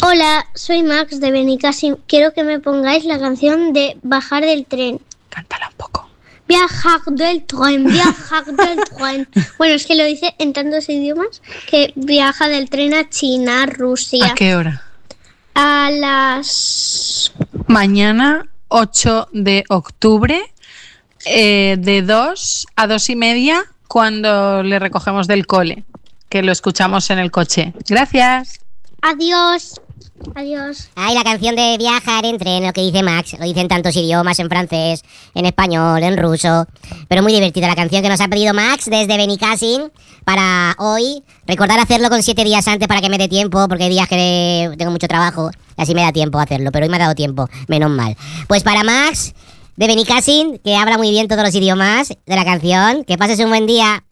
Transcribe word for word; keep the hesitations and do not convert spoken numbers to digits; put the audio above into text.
Hola, soy Max de Benicassim. Quiero que me pongáis la canción de Bajar del tren. Cántala un poco. Viajar del tren, viajar del tren. Bueno, es que lo dice en tantos idiomas que viaja del tren a China, a Rusia. ¿A qué hora? A las... Mañana, ocho de octubre, eh, de dos a dos y media, cuando le recogemos del cole, que lo escuchamos en el coche. Gracias. Adiós. Adiós. Ay, la canción de Viajar en tren, lo que dice Max, lo dicen tantos idiomas, en francés, en español, en ruso, pero muy divertida la canción que nos ha pedido Max desde Benicassim para hoy. Recordar hacerlo con siete días antes para que me dé tiempo, porque hay días que tengo mucho trabajo y así me da tiempo a hacerlo, pero hoy me ha dado tiempo, menos mal. Pues para Max de Benicassim, que habla muy bien todos los idiomas de la canción, que pases un buen día.